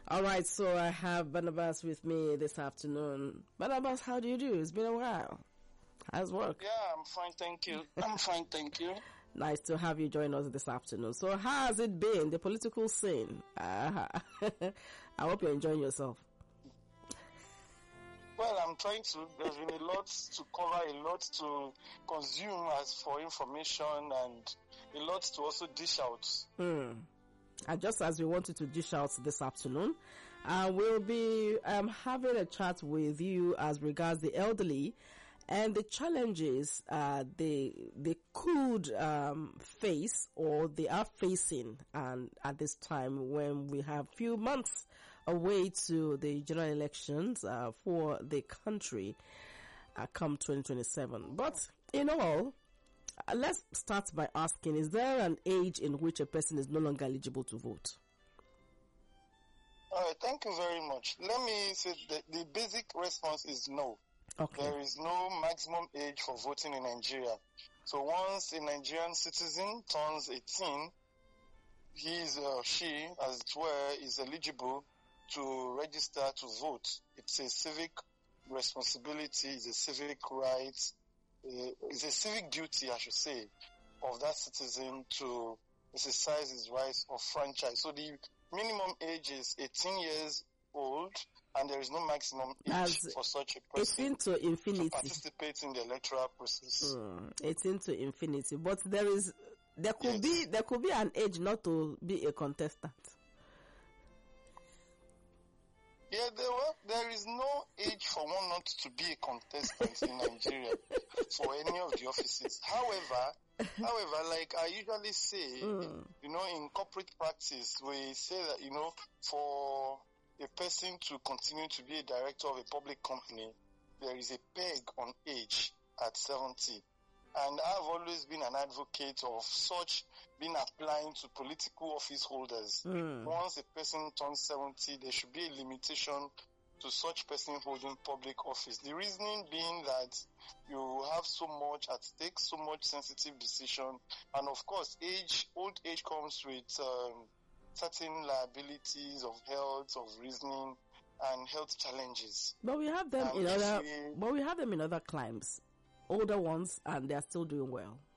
All right, so I have Barnabas with me this afternoon. Barnabas, how do you do? It's been a while. How's work? Yeah, I'm fine, thank you. I'm fine, thank you. Nice to have you join us this afternoon. So how has it been, the political scene? I hope you're enjoying yourself. Well, I'm trying to. There's been a lot to cover, a lot to consume as for information, and a lot to also dish out. And just as we wanted to dish out this afternoon, we'll be having a chat with you as regards the elderly and the challenges they could face or they are facing, and at this time when we have few months away to the general elections for the country come 2027. But in all, let's start by asking, is there an age in which a person is no longer eligible to vote? All right, thank you very much. Let me say that the basic response is no. Okay. There is no maximum age for voting in Nigeria. So once a Nigerian citizen turns 18, he or she, as it were, is eligible to register to vote. It's a civic responsibility, it's a civic right, it's a civic duty, I should say, of that citizen to exercise his rights of franchise. So the minimum age is 18 years old, and there is no maximum age for such a person 18 to infinity to participate in the electoral process. 18 to infinity, but there could be an age not to be a contestant. Yeah, there is no age for one not to be a contestant in Nigeria for any of the offices. However, like I usually say, in corporate practice, we say that, for a person to continue to be a director of a public company, there is a peg on age at 70. And I've always been an advocate of such being applying to political office holders. Once a person turns 70, there should be a limitation to such person holding public office. The reasoning being that you have so much at stake, so much sensitive decision, and of course, old age comes with certain liabilities of health, of reasoning, and health challenges. But we have them in other climes, older ones, and they are still doing well.